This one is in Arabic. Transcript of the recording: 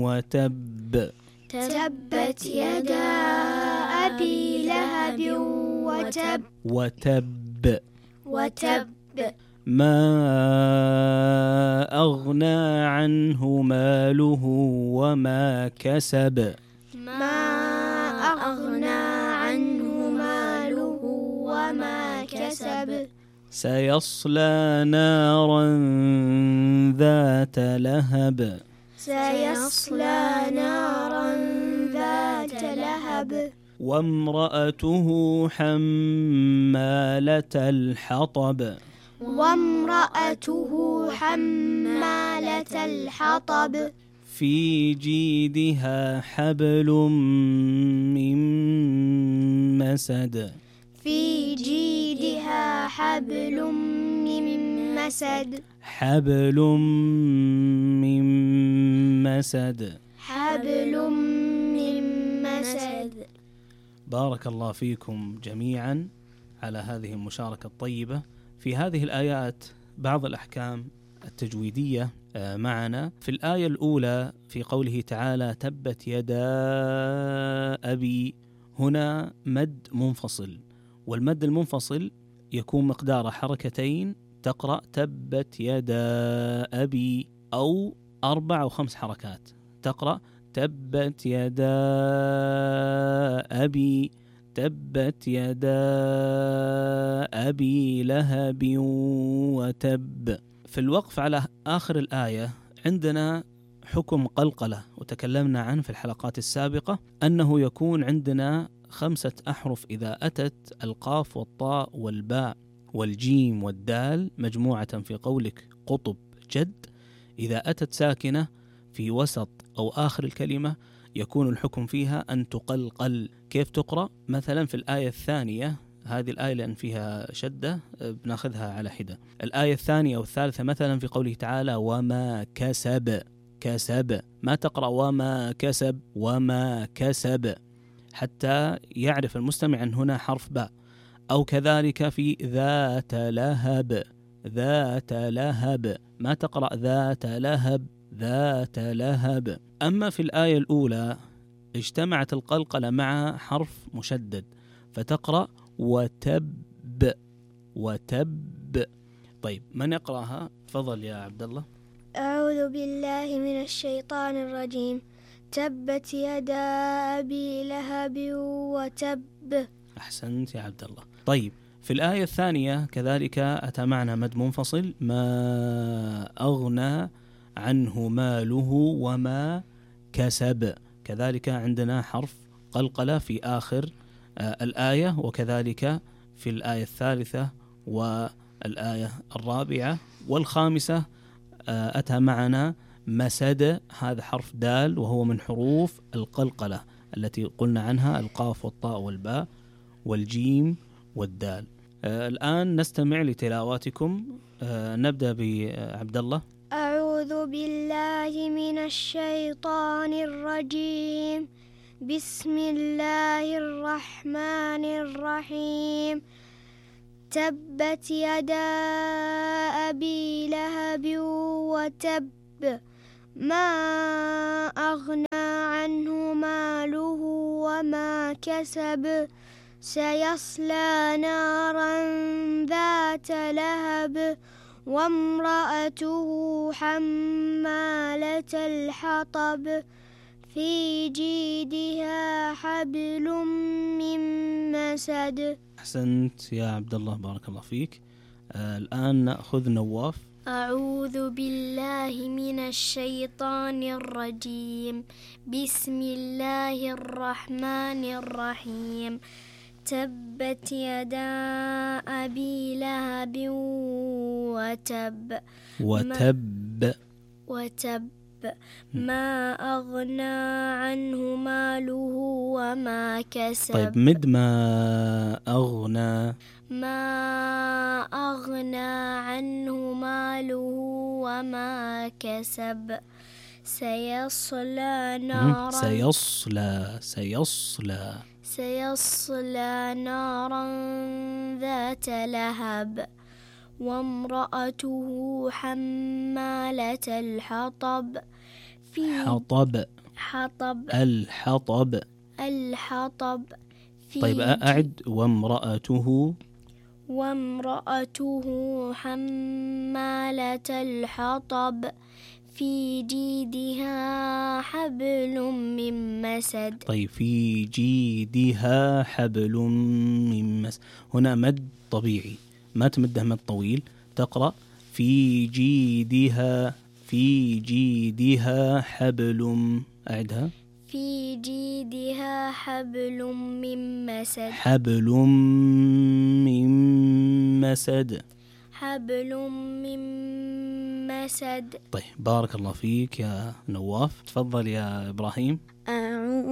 وتب. تبت يدا أبي لهب وتب. وتب. وتب. ما أغنى عنه ماله وما كسب. ما أغنى عنه ماله وما كسب. سيصلى نارا ذات لهب. سيصلى نارا ذات لهب. وامرأته حمالة الحطب. وامرأته حمالة الحطب. في جيدها حبل من مسد. في جيدها حبل من مسد. حبل من مسد. حبل من مسد. بارك الله فيكم جميعا على هذه المشاركة الطيبة. في هذه الآيات بعض الأحكام التجويدية معنا. في الآية الأولى في قوله تعالى تبت يدا أبي، هنا مد منفصل، والمد المنفصل يكون مقدار حركتين، تقرأ تبت يدا أبي، أو 4 أو 5 حركات تقرأ تبت يدا أبي، تبت يدا أبي لهب وتب. في الوقف على آخر الآية عندنا حكم قلقلة، وتكلمنا عنه في الحلقات السابقة أنه يكون عندنا 5 أحرف إذا أتت القاف والطاء والباء والجيم والدال مجموعة في قولك قطب جد، إذا أتت ساكنة في وسط أو آخر الكلمة يكون الحكم فيها أن تقلقل. كيف تقرأ؟ مثلا في الآية الثانية، هذه الآية لأن فيها شدة بناخذها على حدة. الآية الثانية والثالثة مثلا في قوله تعالى وما كسب، كسب، ما تقرأ وما كسب، وما كسب، حتى يعرف المستمع أن هنا حرف باء. أو كذلك في ذات لهب، ذات لهب، ما تقرأ ذات لهب، ذات لهب. أما في الآية الأولى اجتمعت القلقلة مع حرف مشدد فتقرأ وتب، وتب. طيب من يقرأها؟ تفضل يا عبد الله. أعوذ بالله من الشيطان الرجيم. تبت يدا أبي لهب وتب. أحسنت يا عبد الله. طيب في الآية الثانية كذلك أتى معنا مد منفصل، ما أغنى عنه ماله وما كسب، كذلك عندنا حرف قلقلة في آخر الآية، وكذلك في الآية الثالثة والآية الرابعة والخامسة أتى معنا مسد، هذا حرف دال وهو من حروف القلقلة التي قلنا عنها القاف والطاء والباء والجيم والدال. الآن نستمع لتلاواتكم. نبدأ بعبد الله. أعوذ بالله من الشيطان الرجيم. بسم الله الرحمن الرحيم. تبت يدا أبي لهب وتب. ما أغنى عنه ماله وما كسب. سيصلى نارا ذات لهب. وامرأته حمالة الحطب. في جيدها حبل من مسد. أحسنت يا عبد الله، بارك الله فيك. الآن نأخذ نواف. أعوذ بالله من الشيطان الرجيم. بسم الله الرحمن الرحيم. تبت يدا أبي لهب وتب. وتب. وتب. ما أغنى عنه ماله وما كسب. طيب مد ما أغنى. ما أغنى عنه ماله وما كسب. سيصلى نارا. سيصلى نارا ذات لهب. وامرأته حمالة الحطب. الحطب. الحطب. الحطب. طيب أعد. وامرأته. وامرأته حمالة الحطب في جيدها حبل من مسد. طيب في جيدها حبل من مسد، هنا مد طبيعي ما تمده مد طويل، تقرأ في جيدها، في جيدها حبل. أعدها. في جيدها حبل من مسد. حبل من مسد. حبل من مسد. طيب بارك الله فيك يا نواف. تفضل يا إبراهيم.